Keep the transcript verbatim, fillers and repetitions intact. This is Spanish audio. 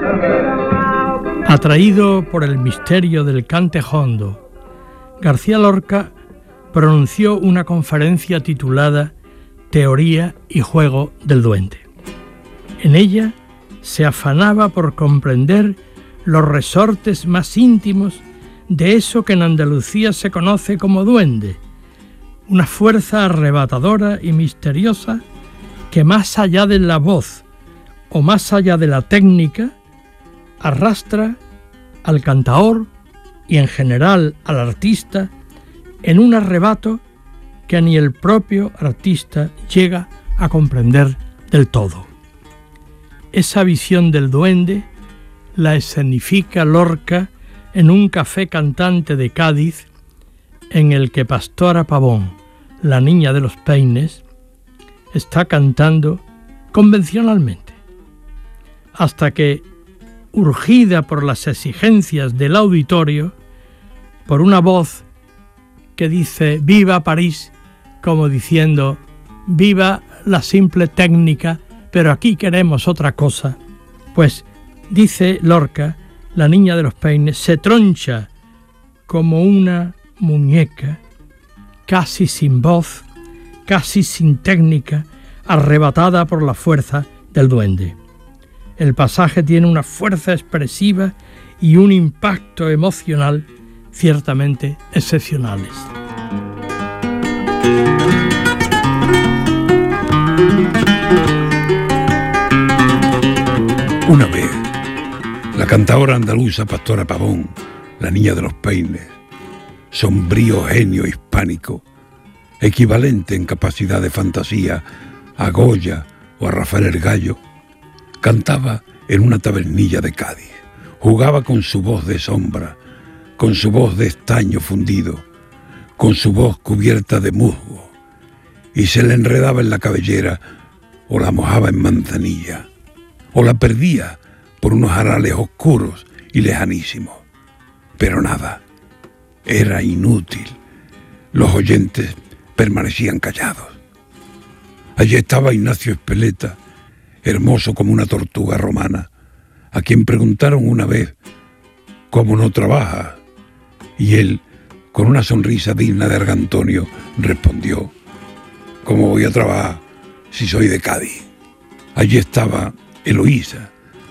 Atraído por el misterio del cante jondo, García Lorca pronunció una conferencia titulada Teoría y juego del duende. En ella se afanaba por comprender los resortes más íntimos de eso que en Andalucía se conoce como duende, una fuerza arrebatadora y misteriosa que más allá de la voz o más allá de la técnica arrastra al cantaor y en general al artista en un arrebato que ni el propio artista llega a comprender del todo. Esa visión del duende la escenifica Lorca en un café cantante de Cádiz en el que Pastora Pavón, la niña de los peines, está cantando convencionalmente, hasta que, urgida por las exigencias del auditorio, por una voz que dice «Viva París», como diciendo «Viva la simple técnica, pero aquí queremos otra cosa», pues, dice Lorca, la niña de los peines, se troncha como una muñeca, casi sin voz, casi sin técnica, arrebatada por la fuerza del duende. El pasaje tiene una fuerza expresiva y un impacto emocional ciertamente excepcionales. Una vez, la cantaora andaluza Pastora Pavón, la niña de los peines, sombrío genio hispánico, equivalente en capacidad de fantasía a Goya o a Rafael el Gallo, cantaba en una tabernilla de Cádiz, jugaba con su voz de sombra, con su voz de estaño fundido, con su voz cubierta de musgo, y se le enredaba en la cabellera o la mojaba en manzanilla, o la perdía por unos arales oscuros y lejanísimos. Pero nada, era inútil. Los oyentes permanecían callados. Allí estaba Ignacio Espeleta, hermoso como una tortuga romana, a quien preguntaron una vez ¿cómo no trabaja? Y él, con una sonrisa digna de Argantonio, respondió: ¿cómo voy a trabajar si soy de Cádiz? Allí estaba Eloísa,